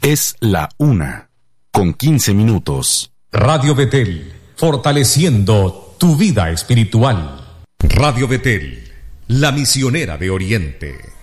Es la 1:15. Radio Betel, fortaleciendo tu vida espiritual. Radio Betel, la misionera de Oriente.